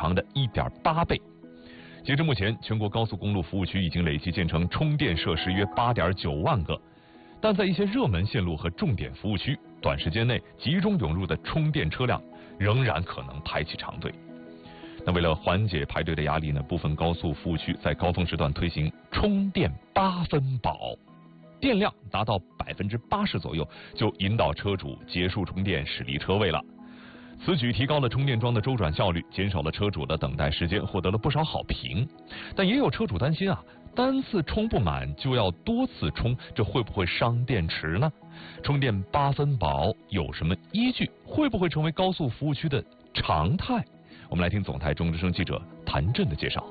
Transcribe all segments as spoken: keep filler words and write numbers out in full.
常的 一点八倍。截至目前，全国高速公路服务区已经累计建成充电设施约 八点九万个，但在一些热门线路和重点服务区，短时间内集中涌入的充电车辆仍然可能排起长队。那为了缓解排队的压力呢，部分高速服务区在高峰时段推行充电八分饱，电量达到百分之八十左右，就引导车主结束充电，驶离车位了。此举提高了充电桩的周转效率，减少了车主的等待时间，获得了不少好评。但也有车主担心啊，单次充不满就要多次充，这会不会伤电池呢？充电八分饱有什么依据？会不会成为高速服务区的常态？我们来听总台中之声记者谭震的介绍。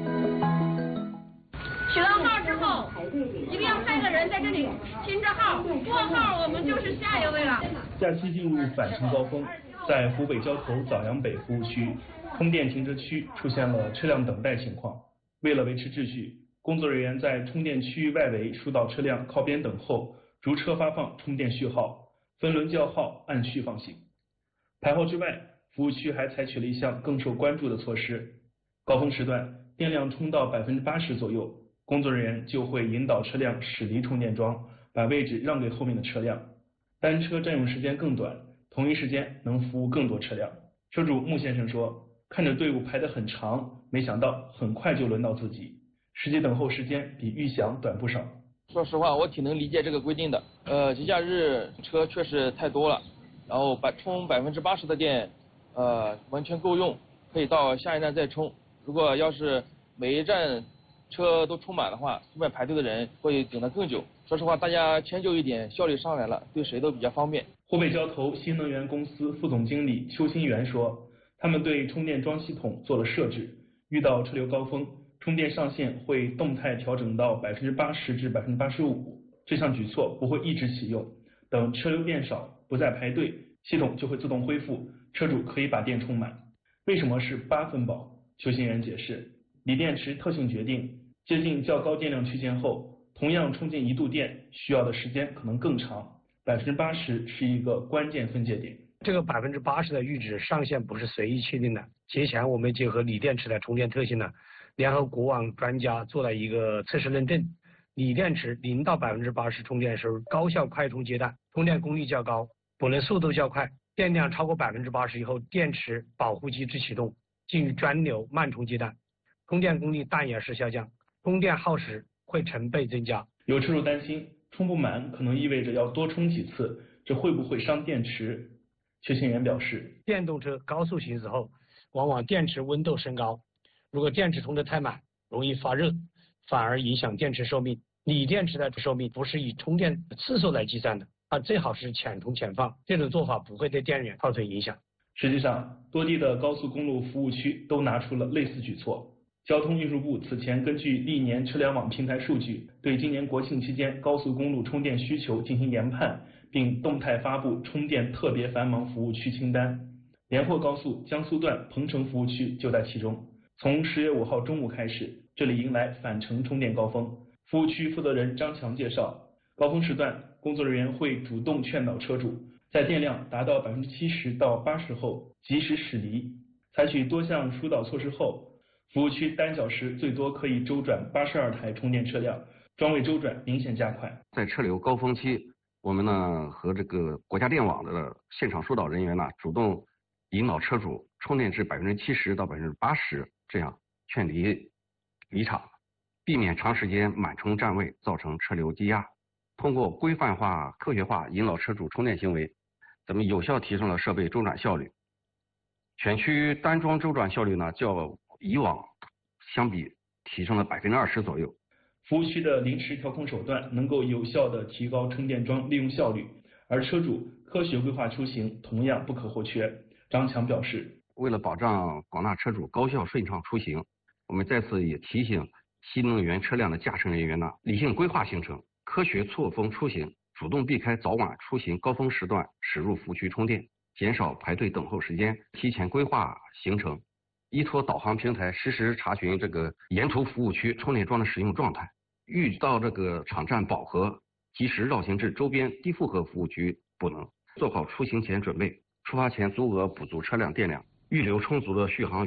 取到号之后，一定要派个人在这里拼着号，过号我们就是下一位了。 假期进入返程高峰，在湖北交投枣阳北服务区，充电停车区出现了车辆等待情况。为了维持秩序，工作人员在充电区域外围疏导车辆靠边等候，逐车发放充电序号，分轮叫号，按序放行。排号之外，服务区还采取了一项更受关注的措施：高峰时段电量充到百分之八十左右，工作人员就会引导车辆驶离充电桩，把位置让给后面的车辆。单车占用时间更短，同一时间能服务更多车辆。车主穆先生说，看着队伍排得很长，没想到很快就轮到自己，实际等候时间比预想短不少。 说实话，我挺能理解这个规定的。呃，节假日车确实太多了，然后百充百分之八十的电，呃，完全够用，可以到下一站再充。如果要是每一站车都充满的话，后面排队的人会等得更久。说实话，大家迁就一点，效率上来了，对谁都比较方便。 湖北交投新能源公司副总经理邱新元说，他们对充电桩系统做了设置，遇到车流高峰，充电上限会动态调整到百分之八十至百分之八十五。这项举措不会一直启用，等车流变少，不再排队，系统就会自动恢复，车主可以把电充满。为什么是八分饱？邱新元解释，锂电池特性决定，接近较高电量区间后，同样充进一度电需要的时间可能更长，百分之八十是一个关键分界点。 这个百分之八十的阈值上限不是随意确定的，节前我们结合锂电池的充电特性呢，联合国网专家做了一个测试认证。锂电池零到百分之八十充电时，高效快充阶段，充电功率较高，补能速度较快，电量超过百分之八十以后，电池保护机制启动，进入专流慢充阶段，充电功率淡也是下降，充电耗时会成倍增加。 有车主担心充不满可能意味着要多充几次，这会不会伤电池？邱新元表示， 电动车高速行驶后，往往电池温度升高，如果电池充得太满，容易发热，反而影响电池寿命。锂电池的寿命不是以充电次数来计算的，它最好是浅充浅放，这种做法不会对电源造成影响。 实际上，多地的高速公路服务区都拿出了类似举措。交通运输部此前根据历年车联网平台数据，对今年国庆期间高速公路充电需求进行研判，并动态发布充电特别繁忙服务区清单。连霍高速江苏段彭城服务区就在其中。从十月五号中午开始，这里迎来返程充电高峰。服务区负责人张强介绍，高峰时段，工作人员会主动劝导车主，在电量达到百分之七十到八十后及时驶离。采取多项疏导措施后，服务区单小时最多可以周转八十二台充电车辆，桩位周转明显加快。 在车流高峰期，我们呢和这个国家电网的现场疏导人员呢，主动引导车主充电至百分之七十到百分之八十，这样劝离离场，避免长时间满充占位造成车流积压。通过规范化、科学化引导车主充电行为，咱们有效提升了设备周转效率。全区单桩周转效率呢，较以往相比提升了百分之二十左右。 服务区的临时调控手段能够有效地提高充电桩利用效率，而车主科学规划出行同样不可或缺。张强表示， 为了保障广大车主高效顺畅出行，我们在此也提醒新能源车辆的驾驶人员呢，理性规划行程，科学错峰出行，主动避开早晚出行高峰时段驶入服务区充电，减少排队等候时间，提前规划行程，依托导航平台实时查询这个沿途服务区充电桩的使用状态，遇到这个场站饱和，及时绕行至周边低负荷服务区补能，做好出行前准备，出发前足额补足车辆电量，预留充足的续航余量，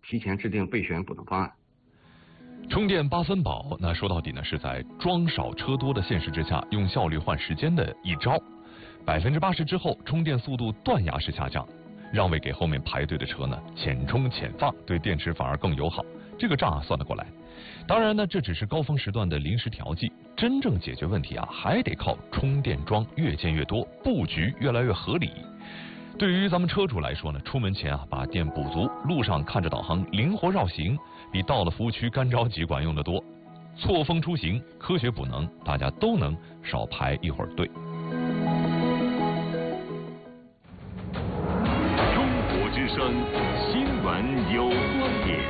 提前制定备选补能方案。 充电八分饱，那说到底呢，是在桩少车多的现实之下，用效率换时间的一招。百分之八十之后，充电速度断崖式下降，让位给后面排队的车呢，浅充浅放，对电池反而更友好。这个账啊算得过来。当然呢，这只是高峰时段的临时调剂，真正解决问题啊，还得靠充电桩越建越多，布局越来越合理。对于咱们车主来说呢，出门前啊把电补足，路上看着导航灵活绕行，比到了服务区干着急管用得多。错峰出行，科学补能，大家都能少排一会儿队。 中国之声新闻有观点，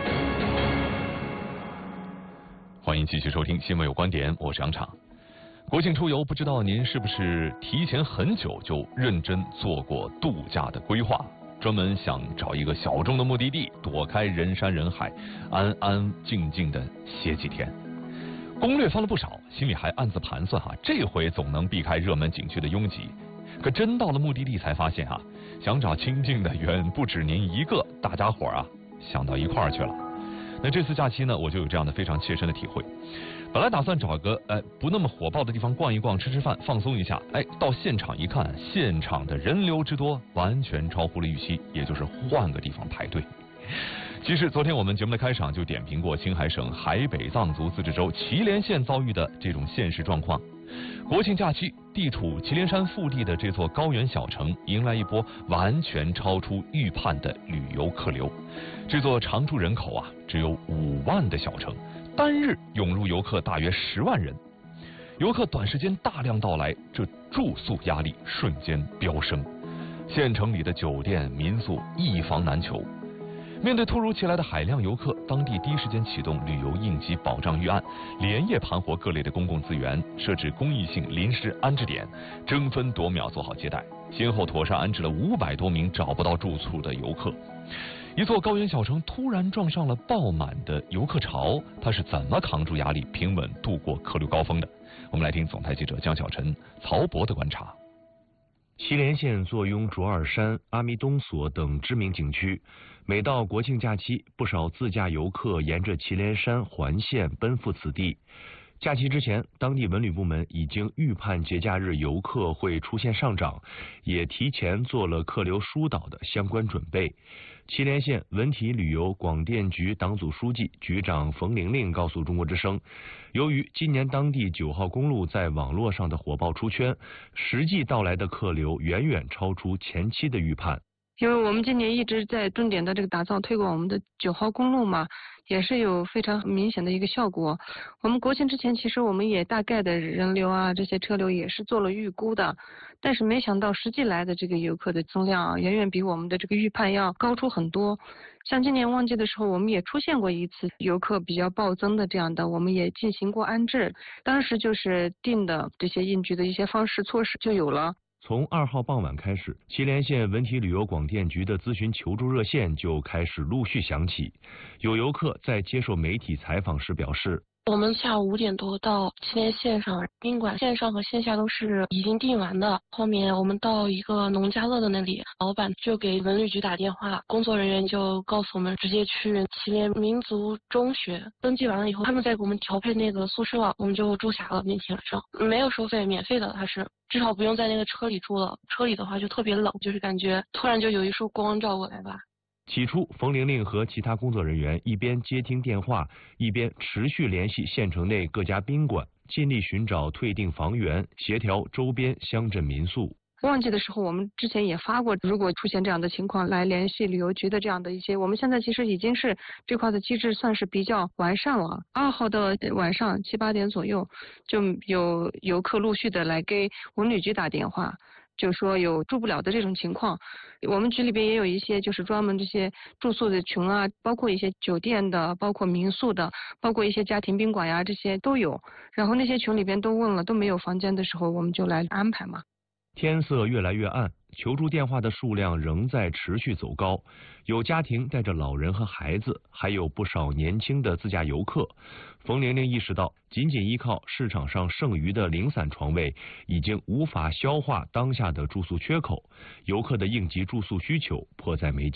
欢迎继续收听新闻有观点，我是杨昶。国庆出游，不知道您是不是提前很久就认真做过度假的规划，专门想找一个小众的目的地，躲开人山人海，安安静静的歇几天。攻略翻了不少，心里还暗自盘算哈，这回总能避开热门景区的拥挤。可真到了目的地才发现哈，想找清静的远不止您一个，大家伙啊想到一块儿去了。那这次假期呢，我就有这样的非常切身的体会。本来打算找个哎不那么火爆的地方逛一逛，吃吃饭，放松一下。哎，到现场一看，现场的人流之多，完全超乎了预期，也就是换个地方排队。其实昨天我们节目的开场就点评过青海省海北藏族自治州祁连县遭遇的这种现实状况。国庆假期，地处祁连山腹地的这座高原小城迎来一波完全超出预判的旅游客流。这座常住人口啊只有五万的小城，单日涌入游客大约十万人。游客短时间大量到来，这住宿压力瞬间飙升，县城里的酒店民宿一房难求。面对突如其来的海量游客，当地第一时间启动旅游应急保障预案，连夜盘活各类的公共资源，设置公益性临时安置点，争分夺秒做好接待，先后妥善安置了五百多名找不到住处的游客。一座高原小城突然撞上了爆满的游客潮，它是怎么扛住压力，平稳度过客流高峰的？我们来听总台记者江小晨、曹博的观察。 祁连县坐拥卓尔山、阿弥东所等知名景区，每到国庆假期，不少自驾游客沿着祁连山环线奔赴此地。假期之前，当地文旅部门已经预判节假日游客会出现上涨，也提前做了客流疏导的相关准备。祁连县文体旅游广电局党组书记、局长冯玲玲告诉中国之声，由于今年当地九号公路在网络上的火爆出圈，实际到来的客流远远超出前期的预判。 因为我们今年一直在重点的这个打造推广我们的九号公路嘛，也是有非常明显的一个效果。我们国庆之前其实我们也大概的人流啊这些车流也是做了预估的，但是没想到实际来的这个游客的增量啊远远比我们的这个预判要高出很多。像今年旺季的时候，我们也出现过一次游客比较暴增的这样的，我们也进行过安置，当时就是定的这些应急的一些方式措施就有了。 从二号傍晚开始，祁连县文体旅游广电局的咨询求助热线就开始陆续响起。有游客在接受媒体采访时表示， 我们下午五点多到祁连线上宾馆，线上和线下都是已经订完的。后面我们到一个农家乐的那里，老板就给文旅局打电话，工作人员就告诉我们直接去祁连民族中学登记完了以后，他们再给我们调配那个宿舍，我们就住下了。那天晚上没有收费，免费的，它是至少不用在那个车里住了。车里的话就特别冷，就是感觉突然就有一束光照过来吧。 起初，冯玲玲和其他工作人员一边接听电话，一边持续联系县城内各家宾馆，尽力寻找退订房源，协调周边乡镇民宿。 旺季的时候，我们之前也发过，如果出现这样的情况，来联系旅游局的这样的一些，我们现在其实已经是这块的机制算是比较完善了。二号的晚上七八点左右，就有游客陆续的来给文旅局打电话，就说有住不了的这种情况。我们局里边也有一些就是专门这些住宿的群啊，包括一些酒店的，包括民宿的，包括一些家庭宾馆呀，这些都有。然后那些群里边都问了，都没有房间的时候，我们就来安排嘛。 天色越来越暗，求助电话的数量仍在持续走高，有家庭带着老人和孩子，还有不少年轻的自驾游客。冯玲玲意识到，仅仅依靠市场上剩余的零散床位，已经无法消化当下的住宿缺口，游客的应急住宿需求迫在眉睫。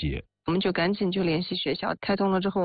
我们就赶紧就联系学校，开通了之后。